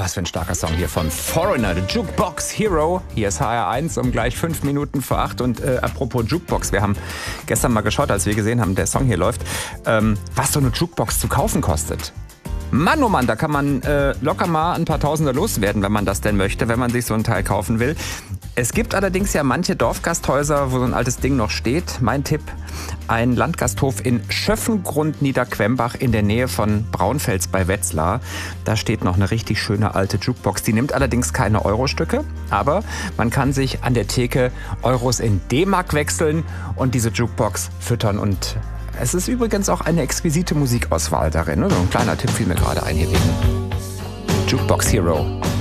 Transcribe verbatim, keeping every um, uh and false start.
was für ein starker Song hier von Foreigner, The Jukebox Hero. Hier ist H R eins um gleich fünf Minuten vor acht. Und äh, apropos Jukebox, wir haben gestern mal geschaut, als wir gesehen haben, der Song hier läuft, ähm, was so eine Jukebox zu kaufen kostet. Mann, oh Mann, da kann man äh, locker mal ein paar Tausender loswerden, wenn man das denn möchte, wenn man sich so ein Teil kaufen will. Es gibt allerdings ja manche Dorfgasthäuser, wo so ein altes Ding noch steht. Mein Tipp, ein Landgasthof in Schöffengrund Niederquembach in der Nähe von Braunfels bei Wetzlar. Da steht noch eine richtig schöne alte Jukebox. Die nimmt allerdings keine Eurostücke, aber man kann sich an der Theke Euros in D-Mark wechseln und diese Jukebox füttern. Und es ist übrigens auch eine exquisite Musikauswahl darin. So ein kleiner Tipp fiel mir gerade ein hier wegen Jukebox Hero.